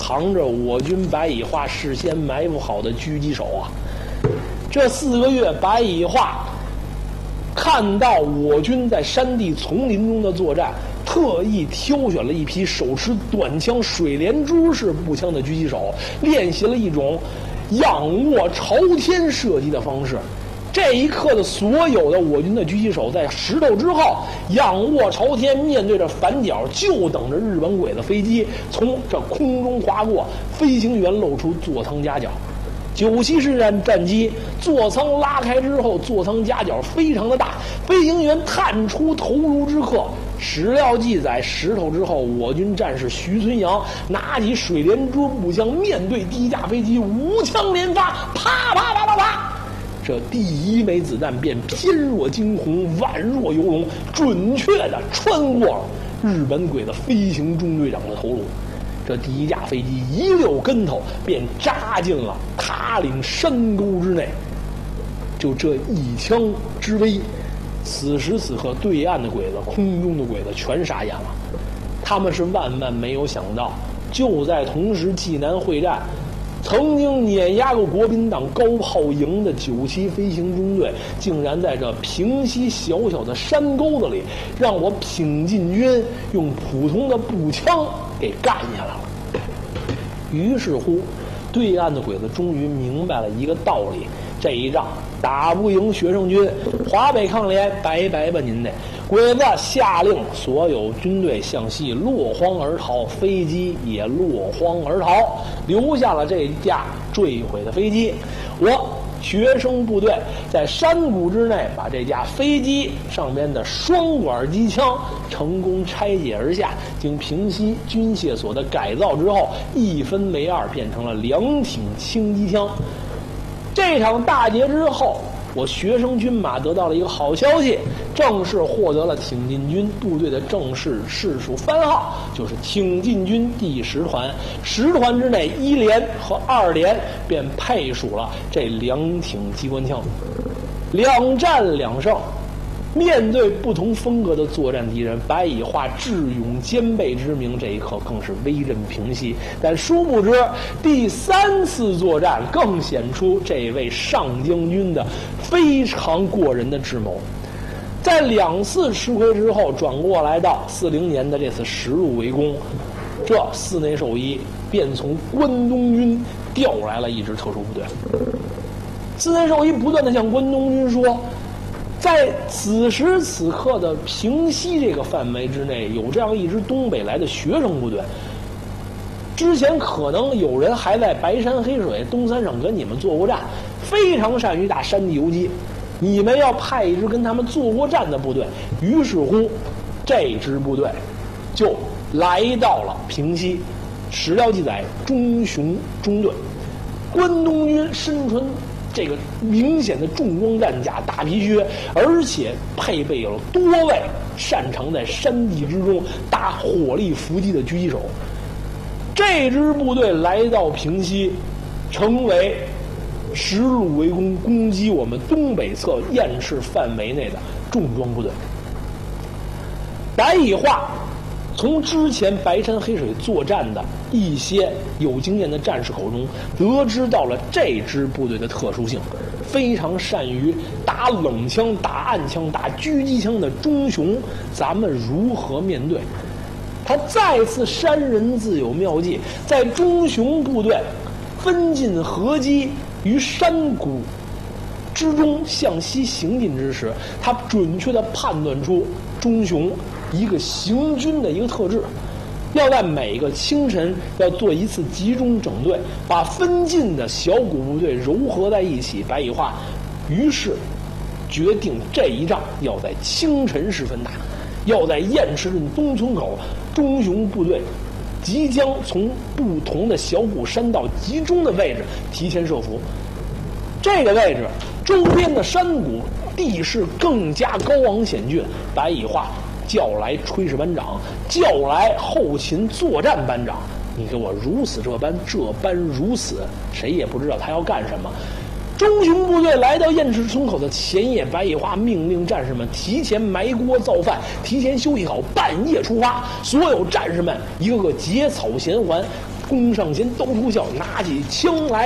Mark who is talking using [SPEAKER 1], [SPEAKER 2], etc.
[SPEAKER 1] 藏着我军白乙化事先埋伏好的狙击手啊。这4个月，白乙化看到我军在山地丛林中的作战，特意挑选了一批手持短枪水帘珠式步枪的狙击手，练习了一种仰卧朝天射击的方式。这一刻的所有的我军的狙击手在石头之后仰卧朝天，面对着反角，就等着日本鬼子飞机从这空中划过，飞行员露出座舱夹角。97式战机座舱拉开之后，座舱夹角非常的大，飞行员探出头颅之刻。史料记载，石头之后，我军战士徐存阳拿起水帘珠步枪，面对第一架飞机，无枪连发，啪啪啪啪啪，这第一枚子弹便翩若惊鸿，宛若游龙，准确地穿过了日本鬼子飞行中队长的头颅。这第一架飞机一溜跟头便扎进了塔岭山沟之内。就这一枪之威，此时此刻对岸的鬼子、空中的鬼子全傻眼了。他们是万万没有想到，就在同时济南会战曾经碾压过国民党高炮营的97飞行中队，竟然在这平西小小的山沟子里，让我挺进军用普通的步枪给干下来了。于是乎，对岸的鬼子终于明白了一个道理：这一仗打不赢学生军，华北抗联拜拜吧您的！鬼子下令所有军队向西落荒而逃，飞机也落荒而逃，留下了这架坠毁的飞机。我学生部队在山谷之内把这架飞机上边的双管机枪成功拆解而下，经平西军械所的改造之后，一分为二，变成了2挺轻机枪。这场大捷之后，我学生军马得到了一个好消息，正式获得了挺进军部队的正式士属番号，就是挺进军第10团。10团之内，1连和2连便配属了这2挺机关枪。2战2胜，面对不同风格的作战敌人，白乙化智勇兼备之名，这一刻更是威震平西。但殊不知，第3次作战更显出这位上将军的非常过人的智谋。在2次吃亏之后，转过来到40年的这次实入围攻，这寺内寿一便从关东军调来了一支特殊部队。寺内寿一不断地向关东军说，在此时此刻的平西这个范围之内，有这样一支东北来的学生部队。之前可能有人还在白山黑水东三省跟你们做过战，非常善于打山地游击，你们要派一支跟他们做过战的部队。于是乎，这支部队就来到了平西。史料记载，中雄中队，关东军身穿这个明显的重装战甲、大皮靴，而且配备有多位擅长在山地之中打火力伏击的狙击手。这支部队来到平西，成为实入围攻，攻击我们东北侧堰市范围内的重装部队。白乙化从之前白山黑水作战的一些有经验的战士口中得知到了这支部队的特殊性，非常善于打冷枪、打暗枪、打狙击枪的中雄，咱们如何面对？他再次山人自有妙计，在中雄部队分进合击于山谷之中向西行进之时，他准确地判断出中雄一个行军的一个特质，要在每个清晨要做一次集中整队，把分进的小股部队糅合在一起。白乙化于是决定这一仗要在清晨时分打，要在堰池镇东村口，中雄部队即将从不同的小股山道集中的位置提前设伏。这个位置周边的山谷地势更加高昂险峻，白乙化叫来炊事班长，叫来后勤作战班长，你给我如此这般，这般如此，谁也不知道他要干什么。中雄部队来到堰池村口的前夜，白乙化命令战士们提前埋锅造饭，提前休息好，半夜出发。所有战士们一个个结草衔环， 宫尚贤都出鞘，拿起枪来